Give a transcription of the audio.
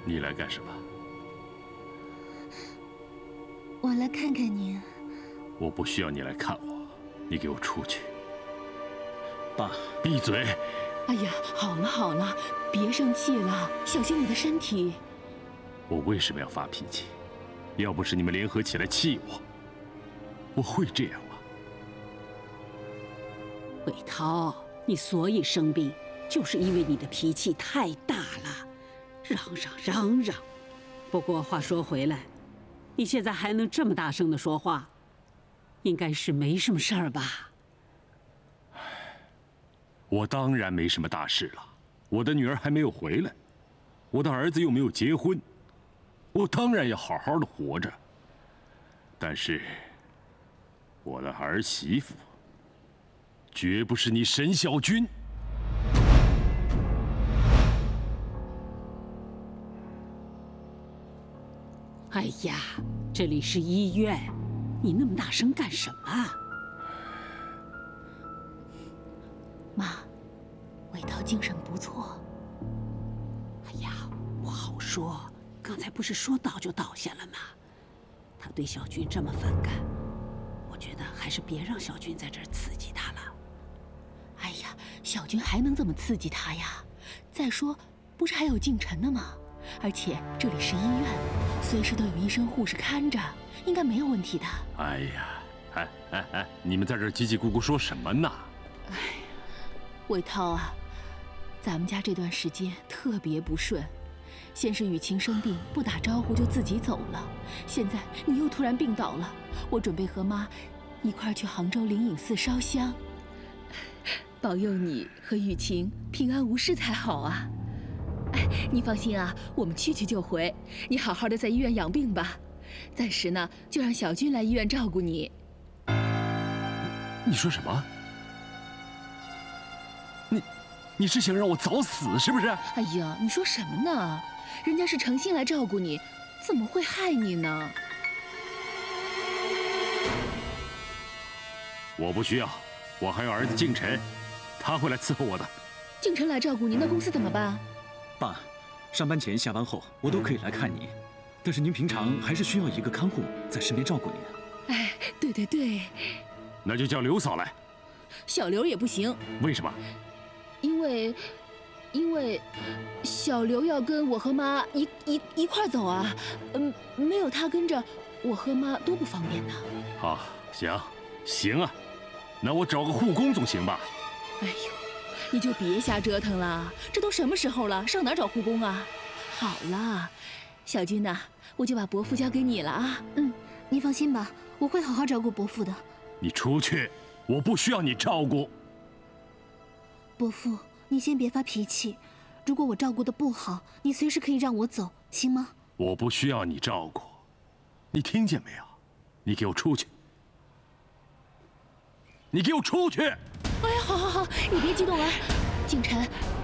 你来干什么？ 我来看看您。 我不需要你来看我，你给我出去！ 爸， 闭嘴！ 哎呀，好了好了，别生气了，小心你的身体。 我为什么要发脾气？要不是你们联合起来气我，我会这样吗？ 伟涛，你所以生病，就是因为你的脾气太大了，嚷嚷。不过话说回来，你现在还能这么大声的说话，应该是没什么事儿吧？ 我当然没什么大事了，我的女儿还没有回来，我的儿子又没有结婚，我当然要好好的活着。但是，我的儿媳妇绝不是你沈小军。 哎呀，这里是医院，你那么大声干什么？ 妈，伟涛精神不错。 哎呀，不好说，刚才不是说倒就倒下了吗？他对小军这么反感，我觉得还是别让小军在这儿刺激他了。 哎呀，小军还能怎么刺激他呀？再说，不是还有敬晨呢吗？而且这里是医院，随时都有医生护士看着，应该没有问题的。 哎呀，你们在这儿叽叽咕咕说什么呢？ 哎呀，伟涛啊，咱们家这段时间特别不顺，先是雨晴生病不打招呼就自己走了，现在你又突然病倒了，我准备和妈一块儿去杭州灵隐寺烧香，保佑你和雨晴平安无事才好啊。哎，你放心啊，我们去就回，你好好的在医院养病吧。暂时呢，就让小军来医院照顾你。 你说什么？你是想让我早死是不是？ 哎呀，你说什么呢？人家是诚心来照顾你，怎么会害你呢？ 我不需要，我还有儿子敬晨，他会来伺候我的。 敬晨来照顾你，那公司怎么办？ 爸，上班前、下班后我都可以来看你，但是您平常还是需要一个看护在身边照顾您。 哎，对对对， 那就叫刘嫂来。 小刘也不行。 为什么？ 因为小刘要跟我和妈一块走啊，没有他跟着，我和妈多不方便呢。 好，行啊，那我找个护工总行吧？ 哎呦，你就别瞎折腾了，这都什么时候了，上哪找护工啊？好了，小军呐，我就把伯父交给你了啊。 您放心吧，我会好好照顾伯父的。 你出去，我不需要你照顾。 伯父，你先别发脾气，如果我照顾的不好，你随时可以让我走，行吗？ 我不需要你照顾，你听见没有？你给我出去！你给我出去！ 哎呀，好，你别激动啊，景晨，